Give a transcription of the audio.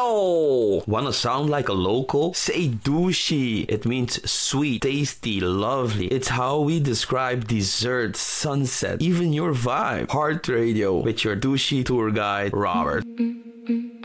Yo! Wanna sound like a local? Say douchey. It means sweet, tasty, lovely. It's how we describe dessert, sunset, even your vibe. Heart Radio with your douchey tour guide, Robert.